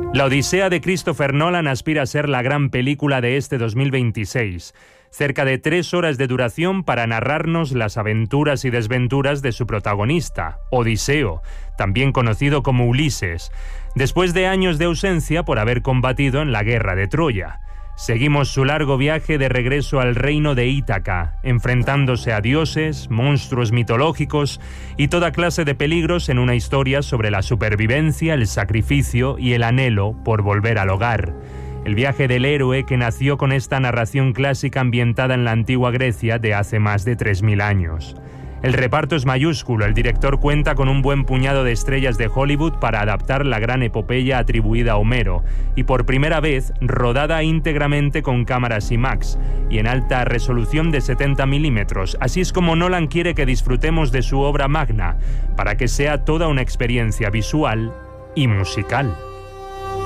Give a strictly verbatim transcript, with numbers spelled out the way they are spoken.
La Odisea de Christopher Nolan aspira a ser la gran película de este dos mil veintiséis. Cerca de tres horas de duración para narrarnos las aventuras y desventuras de su protagonista, Odiseo, también conocido como Ulises, después de años de ausencia por haber combatido en la guerra de Troya. Seguimos su largo viaje de regreso al reino de Ítaca, enfrentándose a dioses, monstruos mitológicos y toda clase de peligros en una historia sobre la supervivencia, el sacrificio y el anhelo por volver al hogar. El viaje del héroe que nació con esta narración clásica ambientada en la antigua Grecia de hace más de tres mil años. El reparto es mayúsculo, el director cuenta con un buen puñado de estrellas de Hollywood para adaptar la gran epopeya atribuida a Homero, y por primera vez rodada íntegramente con cámaras IMAX y en alta resolución de setenta milímetros. Así es como Nolan quiere que disfrutemos de su obra magna, para que sea toda una experiencia visual y musical.